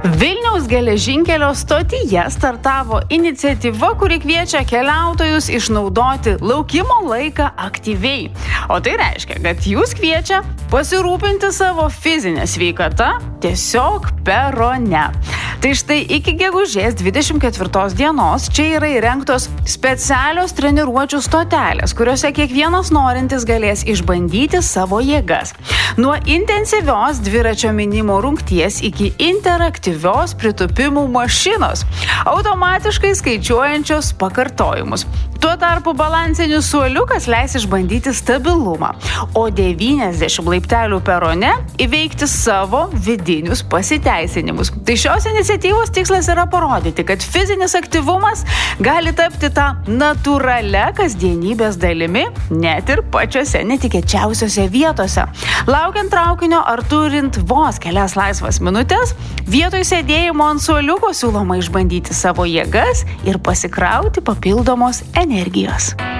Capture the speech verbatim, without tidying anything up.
Vilniaus geležinkelio stotyje startavo iniciatyva, kuri kviečia keliautojus išnaudoti laukimo laiką aktyviai. O tai reiškia, kad jūs kviečia pasirūpinti savo fizinę sveikatą tiesiog perone. Tai štai iki gegužės dvidešimt ketvirtos dienos čia yra įrengtos specialios treniruočių stotelės, kuriuose kiekvienas norintis galės išbandyti savo jėgas. Nuo intensyvios dviračio mynimo rungties iki interaktyvios pritūpimų mašinos, automatiškai skaičiuojančios pakartojimus. Tuo tarpu balansinis suoliukas leis išbandyti stabilumą, o devyniasdešimt laiptelių perone įveikti savo vidinius pasiteisinimus. Tai šios iniciatyvos tikslas yra parodyti, kad fizinis aktyvumas gali tapti tą natūralia kasdienybės dalimi, net ir pačiose netikėčiausiose vietose. Laukiant traukinio ar turint vos kelias laisvas minutės, vietoj sėdėjimo ant suoliuko siūloma išbandyti savo jėgas ir pasikrauti papildomos energijos.